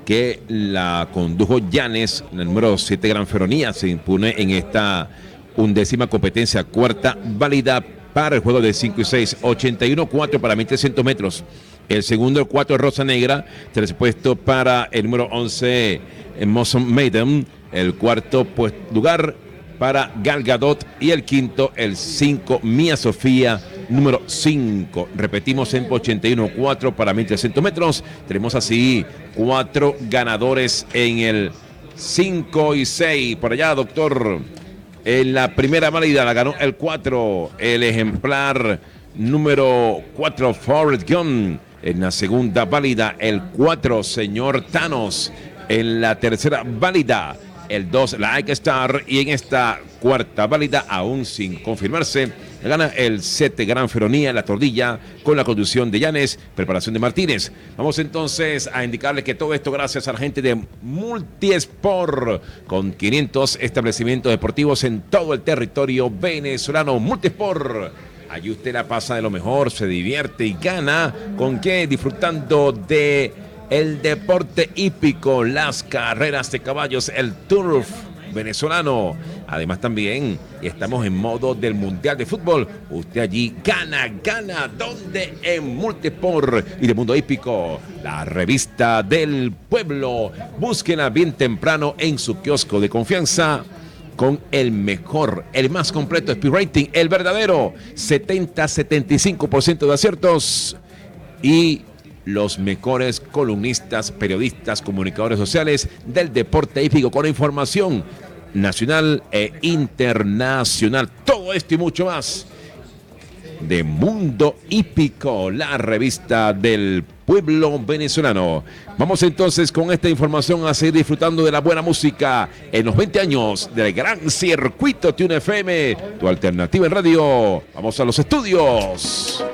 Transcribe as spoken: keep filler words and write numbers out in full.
que la condujo Llanes, el número siete Gran Feronía, se impone en esta undécima competencia, cuarta válida para el juego de cinco y seis, ochenta y uno cuatro para mil trescientos metros. El segundo, el cuatro, Rosa Negra, tercer puesto para el número once, Moson Maiden, el cuarto pues, lugar para Gal Gadot y el quinto, el cinco, Mía Sofía, número cinco. Repetimos en ochenta y uno cuatro para mil trescientos metros. Tenemos así cuatro ganadores en el cinco y seis. Por allá, doctor. En la primera válida la ganó el cuatro, el ejemplar número cuatro, Forrest Gump. En la segunda válida, el cuatro, señor Thanos. En la tercera válida, el dos, Like Star. Y en esta cuarta válida, aún sin confirmarse, gana el siete, Gran Feronía, la Tordilla, con la conducción de Llanes, preparación de Martínez. Vamos entonces a indicarle que todo esto gracias a la gente de Multisport, con quinientos establecimientos deportivos en todo el territorio venezolano. Multisport. Allí usted la pasa de lo mejor, se divierte y gana. ¿Con qué? Disfrutando de el deporte hípico, las carreras de caballos, el turf venezolano. Además también estamos en modo del Mundial de Fútbol. Usted allí gana, gana. ¿Dónde? En Multisport y de Mundo Hípico, la revista del pueblo. Búsquela bien temprano en su kiosco de confianza, con el mejor, el más completo Speed Rating, el verdadero, setenta a setenta y cinco por ciento de aciertos y los mejores columnistas, periodistas, comunicadores sociales del deporte hípico con información nacional e internacional. Todo esto y mucho más de Mundo Hípico, la revista del pueblo venezolano. Vamos entonces con esta información a seguir disfrutando de la buena música en los veinte años del gran circuito Tune F M, tu alternativa en radio. Vamos a los estudios.